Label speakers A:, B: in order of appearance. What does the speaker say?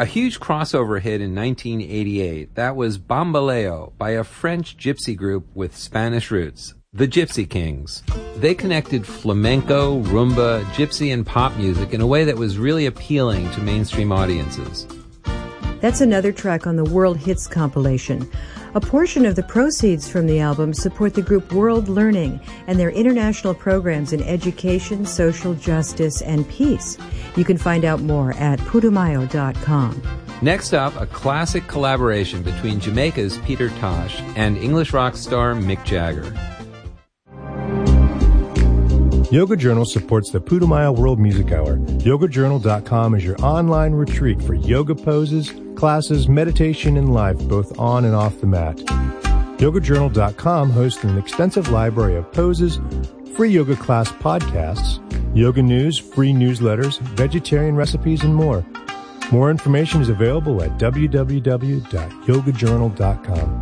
A: A huge crossover hit in 1988. That was Bamboleo by a French gypsy group with Spanish roots, the Gypsy Kings. They connected flamenco, rumba, gypsy, and pop music in a way that was really appealing to mainstream audiences.
B: That's another track on the World Hits compilation. A portion of the proceeds from the album support the group World Learning and their international programs in education, social justice, and peace. You can find out more at putumayo.com.
A: Next up, a classic collaboration between Jamaica's Peter Tosh and English rock star Mick Jagger.
C: Yoga Journal supports the Putumayo World Music Hour. YogaJournal.com is your online retreat for yoga poses, classes, meditation, and life, both on and off the mat. YogaJournal.com hosts an extensive library of poses, free yoga class podcasts, yoga news, free newsletters, vegetarian recipes, and more. More information is available at www.yogajournal.com.